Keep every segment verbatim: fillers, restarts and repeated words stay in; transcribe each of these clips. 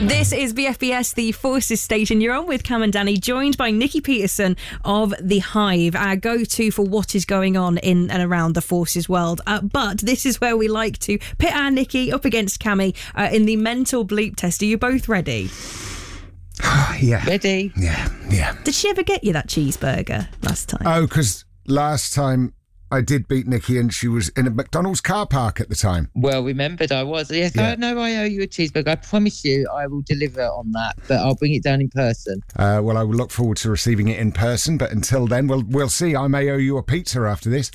This is B F B S, the Forces station. You're on with Cam and Danny, joined by Nikki Peterson of The Hive, our go-to for what is going on in and around the Forces world. Uh, but this is where we like to pit our Nikki up against Cammy uh, in the mental bleep test. Are you both ready? Yeah. Ready? Yeah, yeah. Did she ever get you that cheeseburger last time? Oh, because last time I did beat Nikki and she was in a McDonald's car park at the time. Well remembered I was. Yes, Yeah. I know I owe you a cheeseburger. I promise you I will deliver on that, but I'll bring it down in person. Uh, well, I will look forward to receiving it in person, but until then, we'll, we'll see. I may owe you a pizza after this.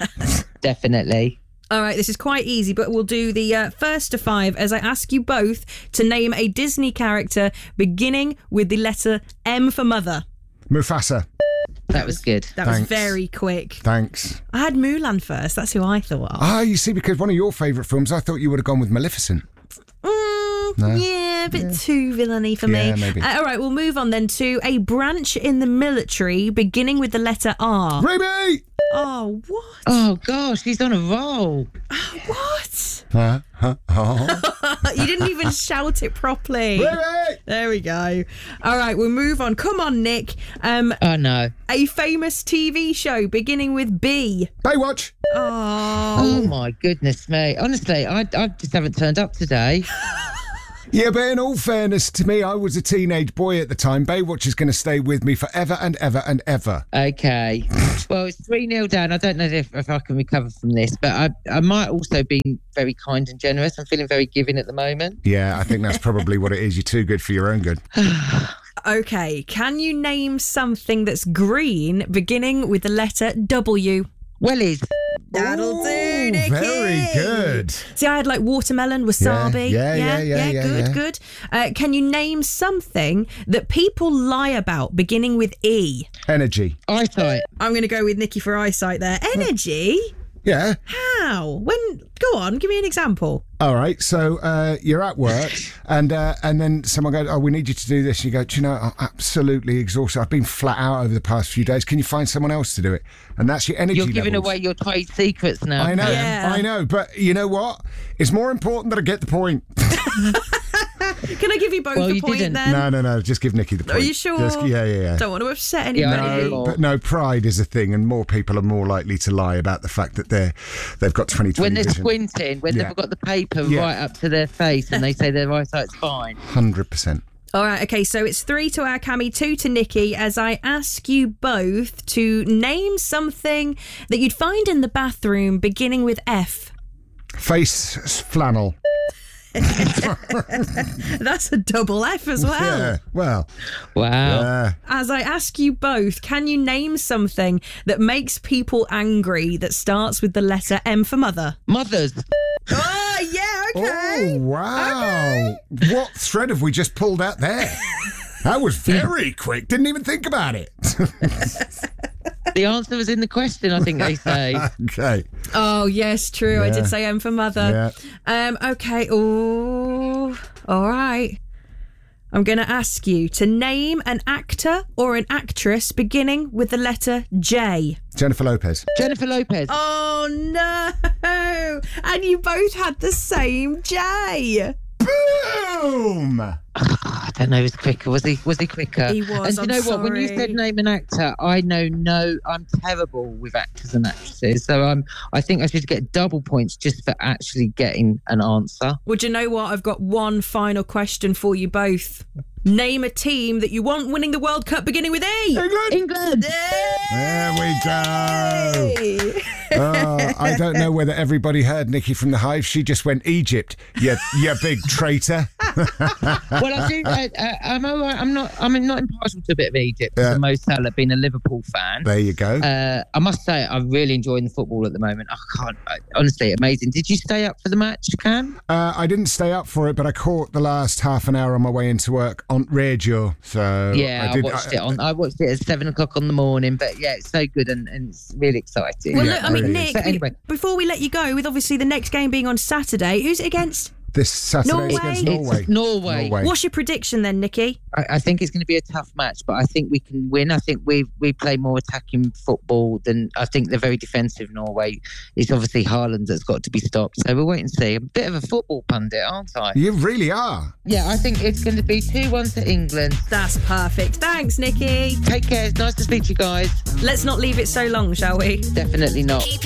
Definitely. All right, this is quite easy, but we'll do the uh, first to five as I ask you both to name a Disney character beginning with the letter M for mother. Mufasa. That was good. That Thanks. was very quick. Thanks. I had Mulan first. That's who I thought of. Ah, you see, because one of your favourite films, I thought you would have gone with Maleficent. Mm, No? Yeah, a bit Yeah. too villainy for Yeah, me. maybe. Uh, all right, we'll move on then to a branch in the military beginning with the letter R. Remy! Oh, what? Oh gosh, he's on a roll. What? Huh? Huh? Oh. You didn't even shout it properly. Remy! There we go. All right, we'll move on. Come on, Nick. Um, Oh no. a famous T V show beginning with B. Baywatch! Oh. Oh my goodness me. Honestly, I I just haven't turned up today. Yeah, but in all fairness to me, I was a teenage boy at the time. Baywatch is going to stay with me forever and ever and ever. Okay. Well, it's three nil down. I don't know if, if I can recover from this, but I I might also be very kind and generous. I'm feeling very giving at the moment. Yeah, I think that's probably what it is. You're too good for your own good. Okay, can you name something that's green beginning with the letter W? Wellies. That'll do, Ooh, Nikki. very good. See, I had like watermelon, wasabi. Yeah, yeah, yeah, yeah, good, yeah. good. Uh, can you name something that people lie about beginning with E? Energy. Eyesight. I'm going to go with Nikki for eyesight there. Energy? Yeah. How? When? Go on, give me an example. All right. So uh, you're at work, and uh, and then someone goes, "Oh, we need you to do this." You go, "Do you know? I'm absolutely exhausted. I've been flat out over the past few days. Can you find someone else to do it?" And that's your energy You're giving levels. away your trade secrets now. I know. Yeah. I know. But you know what? It's more important that I get the point. Can I give you both Well, a you point didn't. then? No, no, no. Just give Nikki the point. Are you sure? Just, yeah, yeah, yeah. Don't want to upset Yeah, anybody. I know. No, but no, pride is a thing, and more people are more likely to lie about the fact that they're they've got twenty twenty When they're vision. squinting, when Yeah. they've got the paper Yeah. right up to their face and they say their eyesight's fine. Hundred percent. All right, okay, so it's three to our Cammy, two to Nikki, as I ask you both to name something that you'd find in the bathroom beginning with F. Face flannel. That's a double F as well. Yeah. Well. Wow. Uh, As I ask you both, can you name something that makes people angry that starts with the letter M for mother? Mothers. Oh, yeah, okay. oh wow! What thread have we just pulled out there? That was very quick. Didn't even think about it. The answer was in the question, I think they say. Okay. Oh, yes, true. I Yeah. did say M for mother. Yeah. Um, okay. Oh, all right. I'm going to ask you to name an actor or an actress beginning with the letter J. Jennifer Lopez. Jennifer Lopez. Oh, no. And you both had the same J. Boom! I don't know, was quicker. Was he Was he quicker? He was, And do you I'm know what? When you sorry. said name an actor, I know no, I'm terrible with actors and actresses. So I'm, I think I should get double points just for actually getting an answer. Would you know what? I've got one final question for you both. Name a team that you want winning the World Cup beginning with E. England. England. There we go. Oh, I don't know whether everybody heard Nikki from the Hive. She just went Egypt. You, you big traitor. Well, I do. I, I, I'm all right. I'm not. I'm not impartial to a bit of Egypt. Yeah. Yeah. Mo Salah being a Liverpool fan. There you go. Uh, I must say, I'm really enjoying the football at the moment. I can't. I, honestly, amazing. Did you stay up for the match, Cam? Uh, I didn't stay up for it, but I caught the last half an hour on my way into work on radio. So Yeah, I, did, watched it on. I watched it at seven o'clock on the morning. But yeah, it's so good and, and it's really exciting. Well, Yeah, look, I mean, really Nick, is. But anyway. before we let you go, with obviously the next game being on Saturday, who's it against? this Saturday Norway? against Norway. It's Norway. Norway. What's your prediction then, Nikki? I, I think it's going to be a tough match, but I think we can win. I think we we play more attacking football than I think they're very defensive. Norway. It's obviously Haaland that's got to be stopped. So we'll wait and see. I'm a bit of a football pundit, aren't I? You really are. Yeah, I think it's going to be two one to England. That's perfect. Thanks, Nikki. Take care. It's nice to speak to you guys. Let's not leave it so long, shall we? Definitely not. Keep